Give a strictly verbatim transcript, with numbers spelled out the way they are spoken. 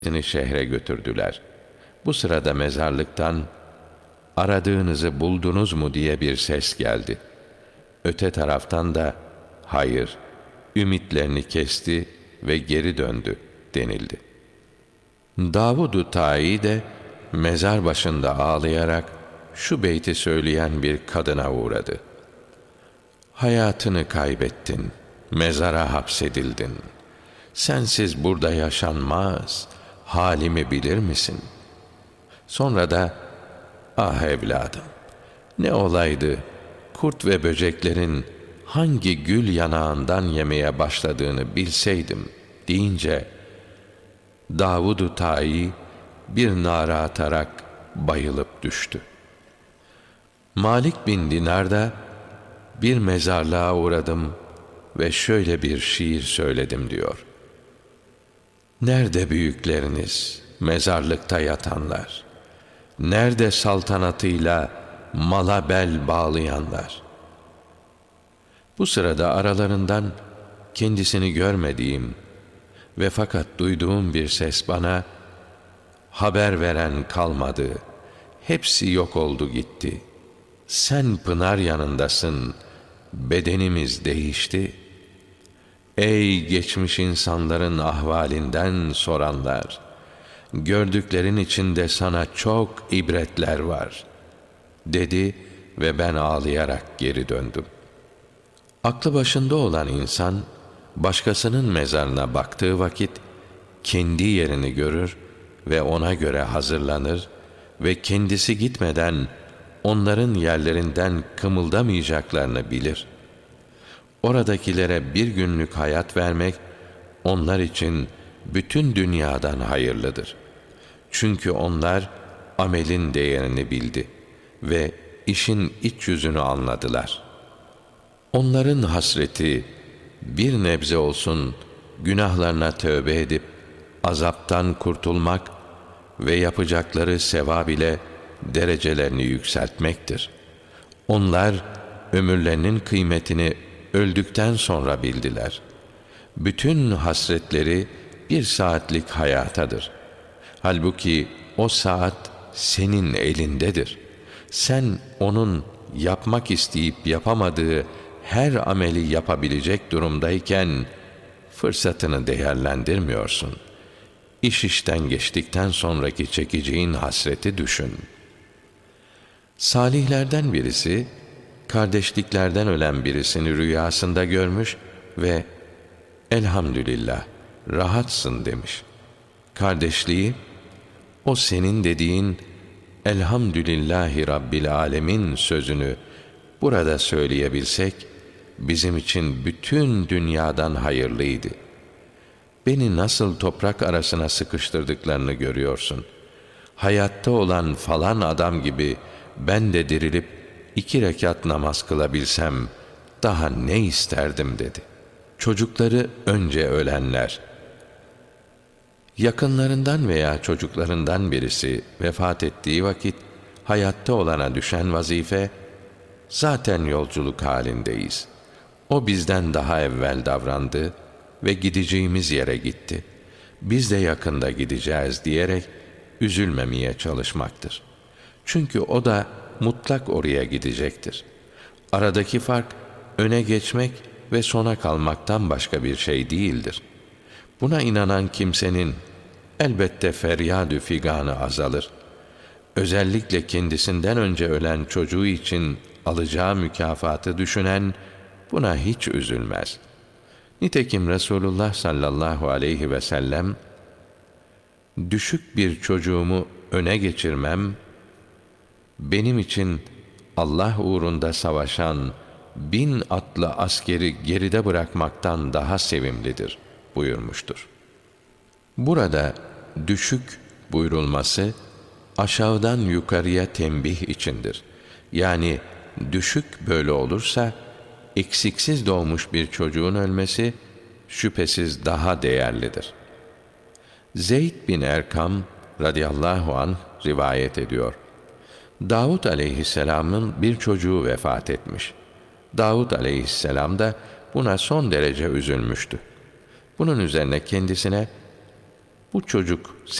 Seni şehre götürdüler. Bu sırada mezarlıktan aradığınızı buldunuz mu diye bir ses geldi. Öte taraftan da hayır, ümitlerini kesti ve geri döndü denildi. Davud-u Ta'i de mezar başında ağlayarak şu beyti söyleyen bir kadına uğradı. Hayatını kaybettin, mezara hapsedildin. Sensiz burada yaşanmaz, halimi bilir misin? Sonra da, ah evladım, ne olaydı, kurt ve böceklerin hangi gül yanağından yemeye başladığını bilseydim deyince, Davud-u Ta'i bir nara atarak bayılıp düştü. Malik bin Dinar da, bir mezarlığa uğradım ve şöyle bir şiir söyledim diyor. Nerede büyükleriniz, mezarlıkta yatanlar? Nerede saltanatıyla mala bel bağlayanlar? Bu sırada aralarından kendisini görmediğim ve fakat duyduğum bir ses bana, haber veren kalmadı, hepsi yok oldu gitti. Sen pınar yanındasın, bedenimiz değişti. Ey geçmiş insanların ahvalinden soranlar, gördüklerin içinde sana çok ibretler var, dedi ve ben ağlayarak geri döndüm. Aklı başında olan insan, başkasının mezarına baktığı vakit, kendi yerini görür ve ona göre hazırlanır ve kendisi gitmeden, onların yerlerinden kımıldamayacaklarını bilir. Oradakilere bir günlük hayat vermek, onlar için bütün dünyadan hayırlıdır. Çünkü onlar amelin değerini bildi ve işin iç yüzünü anladılar. Onların hasreti bir nebze olsun günahlarına tövbe edip azaptan kurtulmak ve yapacakları sevap ile derecelerini yükseltmektir. Onlar ömürlerinin kıymetini öldükten sonra bildiler. Bütün hasretleri bir saatlik hayatadır. Halbuki o saat senin elindedir. Sen onun yapmak isteyip yapamadığı her ameli yapabilecek durumdayken fırsatını değerlendirmiyorsun. İş işten geçtikten sonraki çekeceğin hasreti düşün. Salihlerden birisi, kardeşliklerden ölen birisini rüyasında görmüş ve elhamdülillah rahatsın demiş. Kardeşliği, o senin dediğin elhamdülillahi rabbil alemin sözünü burada söyleyebilsek, bizim için bütün dünyadan hayırlıydı. Beni nasıl toprak arasına sıkıştırdıklarını görüyorsun. Hayatta olan falan adam gibi ben de dirilip iki rekat namaz kılabilsem daha ne isterdim dedi. Çocukları önce ölenler. Yakınlarından veya çocuklarından birisi vefat ettiği vakit hayatta olana düşen vazife, zaten yolculuk halindeyiz. O bizden daha evvel davrandı ve gideceğimiz yere gitti. Biz de yakında gideceğiz diyerek üzülmemeye çalışmaktır. Çünkü o da mutlak oraya gidecektir. Aradaki fark öne geçmek ve sona kalmaktan başka bir şey değildir. Buna inanan kimsenin elbette feryadü figanı azalır. Özellikle kendisinden önce ölen çocuğu için alacağı mükafatı düşünen buna hiç üzülmez. Nitekim Resulullah sallallahu aleyhi ve sellem, düşük bir çocuğumu öne geçirmem, benim için Allah uğrunda savaşan bin atlı askeri geride bırakmaktan daha sevimlidir buyurmuştur. Burada düşük buyurulması aşağıdan yukarıya tembih içindir. Yani düşük böyle olursa eksiksiz doğmuş bir çocuğun ölmesi şüphesiz daha değerlidir. Zeyd bin Erkam radıyallahu anh rivayet ediyor. Davud aleyhisselamın bir çocuğu vefat etmiş. Davud aleyhisselam da buna son derece üzülmüştü. Bunun üzerine kendisine, Bu çocuk